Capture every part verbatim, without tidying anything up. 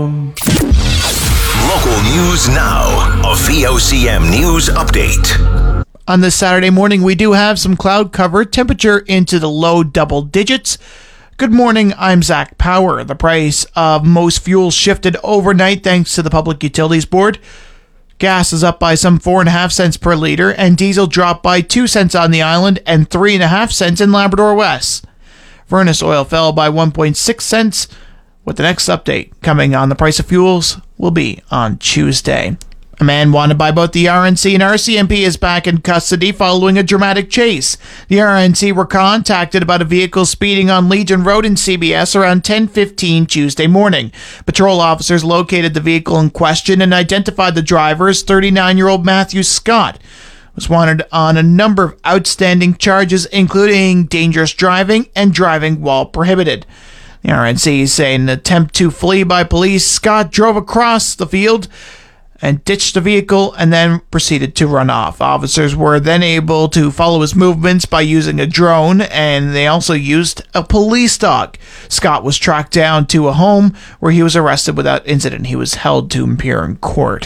Local news now. A V O C M News Update. On this Saturday morning, we do have some cloud cover, temperature into the low double digits. Good morning, I'm Zach Power. The price of most fuels shifted overnight thanks to the Public Utilities Board. Gas is up by some four and a half cents per liter, and diesel dropped by two cents on the island and three and a half cents in Labrador West. Furnace oil fell by one point six cents, with the next update coming on the price of fuels will be on Tuesday. A man wanted by both the R N C and R C M P is back in custody following a dramatic chase. The R N C were contacted about a vehicle speeding on Legion Road in C B S around ten fifteen Tuesday morning. Patrol officers located the vehicle in question and identified the driver as thirty-nine-year-old Matthew Scott. Was wanted on a number of outstanding charges, including dangerous driving and driving while prohibited. The R N C say in an attempt to flee by police, Scott drove across the field and ditched the vehicle and then proceeded to run off. Officers were then able to follow his movements by using a drone, and they also used a police dog. Scott was tracked down to a home where he was arrested without incident. He was held to appear in court.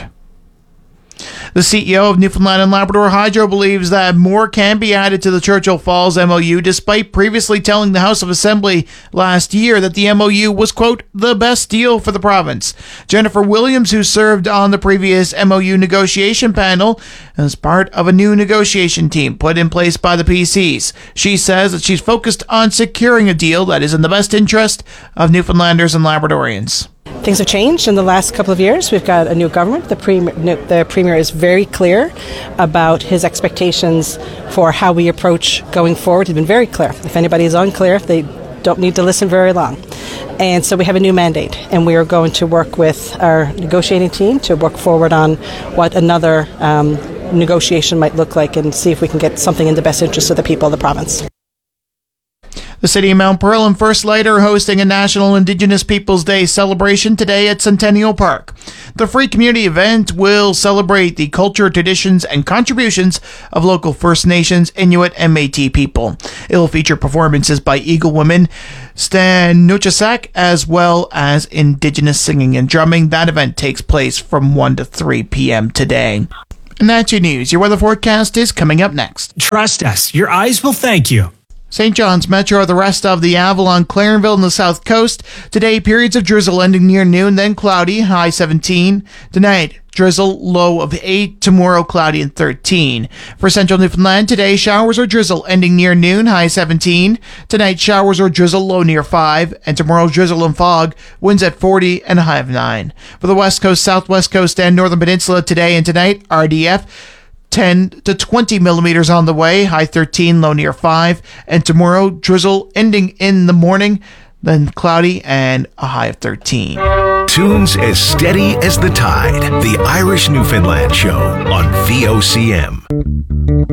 The C E O of Newfoundland and Labrador Hydro believes that more can be added to the Churchill Falls M O U, despite previously telling the House of Assembly last year that the M O U was, quote, the best deal for the province. Jennifer Williams, who served on the previous M O U negotiation panel, is part of a new negotiation team put in place by the P Cs. She says that she's focused on securing a deal that is in the best interest of Newfoundlanders and Labradorians. Things have changed in the last couple of years. We've got a new government. The premier, the premier is very clear about his expectations for how we approach going forward. He's been very clear. If anybody is unclear, they don't need to listen very long. And so we have a new mandate, and we are going to work with our negotiating team to work forward on what another um, negotiation might look like and see if we can get something in the best interest of the people of the province. The City of Mount Pearl and First Light are hosting a National Indigenous Peoples Day celebration today at Centennial Park. The free community event will celebrate the culture, traditions, and contributions of local First Nations, Inuit, and Métis people. It will feature performances by Eagle Women, Stan Nuchasak, as well as Indigenous singing and drumming. That event takes place from one to three p.m. today. And that's your news. Your weather forecast is coming up next. Trust us. Your eyes will thank you. Saint John's Metro, the rest of the Avalon, Clarenville, and the South Coast. Today, periods of drizzle ending near noon, then cloudy, high seventeen. Tonight, drizzle, low of eight. Tomorrow, cloudy and thirteen. For Central Newfoundland, today, showers or drizzle ending near noon, high seventeen. Tonight, showers or drizzle, low near five. And tomorrow, drizzle and fog, winds at forty and a high of nine. For the West Coast, Southwest Coast, and Northern Peninsula, today and tonight, R D F, ten to twenty millimeters on the way, high thirteen, low near five. And tomorrow, drizzle ending in the morning, then cloudy and a high of thirteen. Tunes as steady as the tide. The Irish Newfoundland Show on V O C M.